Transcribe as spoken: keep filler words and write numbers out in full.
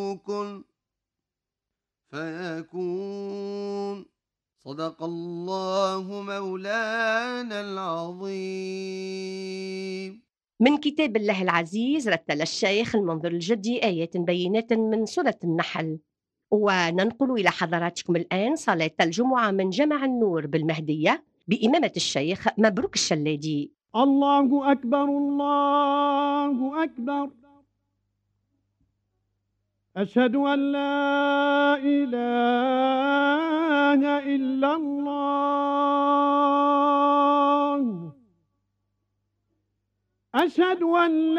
كن فيكون. صدق الله مولانا العظيم. من كتاب الله العزيز رتل الشيخ المنظر الجدي آيات بينات من سورة النحل. وننقل إلى حضراتكم الآن صلاة الجمعة من جمع النور بالمهدية بإمامة الشيخ مبروك الشلادي. الله أكبر الله أكبر. أشهد أن لا إله إلا الله. أشهد أن